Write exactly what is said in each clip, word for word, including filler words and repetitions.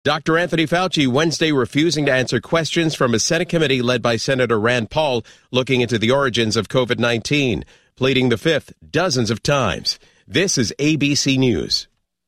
Doctor Anthony Fauci Wednesday refusing to answer questions from a Senate committee led by Senator Rand Paul looking into the origins of COVID nineteen, pleading the fifth dozens of times. This is A B C News.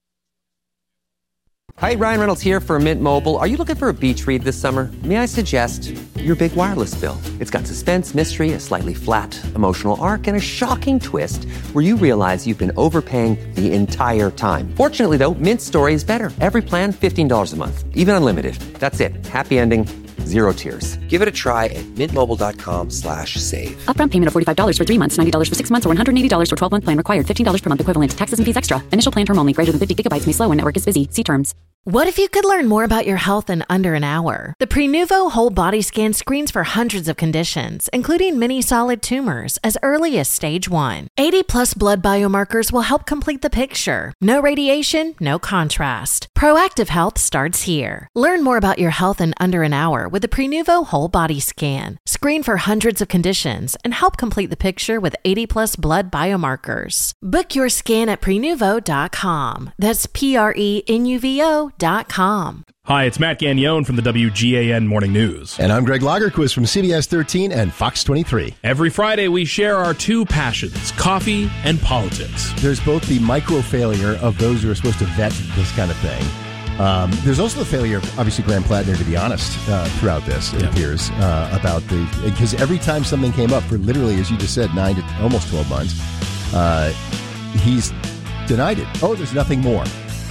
Hi, Ryan Reynolds here for Mint Mobile. Are you looking for a beach read this summer? May I suggest your big wireless bill? It's got suspense, mystery, a slightly flat, emotional arc, and a shocking twist where you realize you've been overpaying the entire time. Fortunately, though, Mint's story is better. Every plan, fifteen dollars a month, even unlimited. That's it. Happy ending, zero tears. Give it a try at mintmobile.com slash save. Upfront payment of forty-five dollars for three months, ninety dollars for six months, or one hundred eighty dollars for twelve-month plan required. fifteen dollars per month equivalent. Taxes and fees extra. Initial plan term only. Greater than fifty gigabytes may slow when network is busy. See terms. What if you could learn more about your health in under an hour? The Prenuvo Whole Body Scan screens for hundreds of conditions, including many solid tumors, as early as stage one. eighty plus blood biomarkers will help complete the picture. No radiation, no contrast. Proactive health starts here. Learn more about your health in under an hour with the Prenuvo Whole Body Scan. Screen for hundreds of conditions and help complete the picture with eighty plus blood biomarkers. Book your scan at prenuvo dot com. That's P R E N U V O dot com. Hi, it's Matt Gagnon from the W G A N Morning News. And I'm Greg Lagerquist from C B S thirteen and Fox twenty-three. Every Friday, we share our two passions, coffee and politics. There's both the micro-failure of those who are supposed to vet this kind of thing. Um, there's also the failure of, obviously, Graham Plattner, to be honest, uh, throughout this, it yeah. appears, uh, about the... Because every time something came up for literally, as you just said, nine to almost twelve months, uh, he's denied it. Oh, there's nothing more.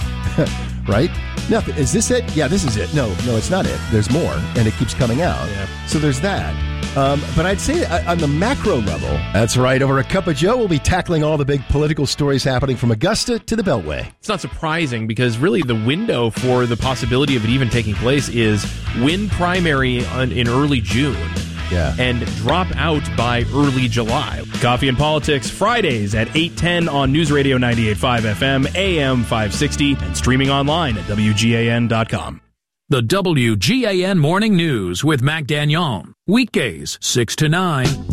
Right? Nothing. Is this it? Yeah, this is it. No, no, it's not it. There's more, and it keeps coming out. Yeah. So there's that. Um, but I'd say uh, on the macro level, that's right, over a cup of Joe, we'll be tackling all the big political stories happening from Augusta to the Beltway. It's not surprising because really the window for the possibility of it even taking place is win primary on, in early June. Yeah. And drop out by early July. Coffee and Politics, Fridays at eight ten on News Radio ninety-eight point five F M, A M five sixty, and streaming online at W G A N dot com. The W G A N Morning News with Mac Gagnon. Weekdays, six to nine.